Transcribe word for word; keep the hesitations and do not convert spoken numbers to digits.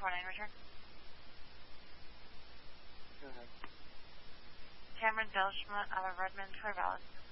four nine, return. Go ahead. Cameron Belschmont out of Redmond for Valid.